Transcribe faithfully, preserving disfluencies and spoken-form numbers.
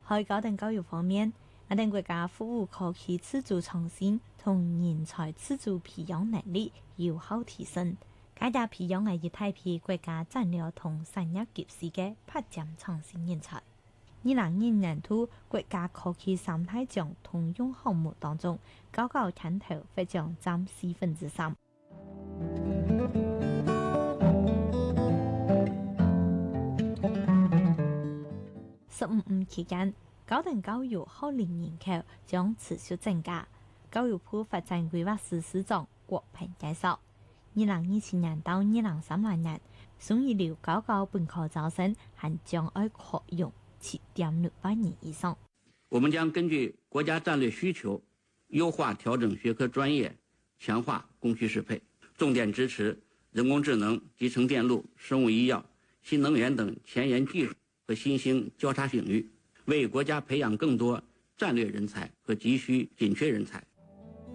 喺高等教育方面，我哋國家服務科技自主創新同人才自主培養能力有效提升，加大培養係一大批國家戰略同產業及時嘅發展創新人才。二零二年度國家科技三大獎通用項目當中，高校牽頭獲獎佔四分之三。十五五期間，高等教育學齡人口將持續增加。教育部發展規劃司司長郭鵬介紹，二零二七年到二零三零年，新一流高校本科招生還將要擴容七點六萬人以上。 我們將根據國家戰略需求，優化調整學科專業，強化供需適配，重點支持人工智能、集成電路、生物醫藥、新能源等前沿技術和新興交叉領域，為國家培養更多戰略人才和急需緊缺人才